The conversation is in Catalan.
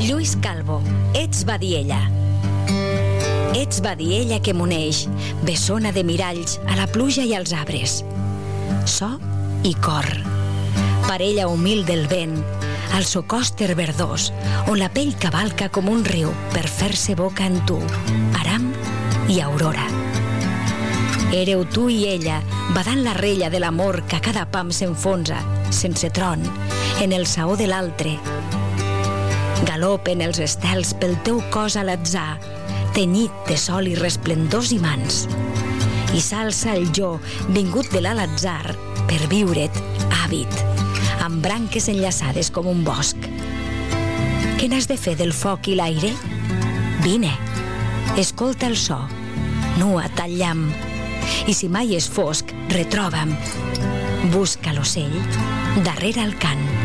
Lluís Calvo, ets Badiella. Ets Badiella que m'uneix, bessona de miralls a la pluja i als arbres. So i cor, parella humil del vent, al socòster verdós, on la pell cavalca com un riu per fer-se boca en tu, Aram i Aurora. Éreu tu i ella, badant la rella de l'amor que a cada pam s'enfonsa, sense tron, en el saó de l'altre. Galopen els estels pel teu cos a l'atzar, tenyit de sol i resplendors i mans. I s'alça el jo, vingut de l'alatzar, per viure't àvid, amb branques enllaçades com un bosc. Què n'has de fer del foc i l'aire? Vine, escolta el so, nua't al llamp, i si mai és fosc, retroba'm. Busca l'ocell darrere el cant.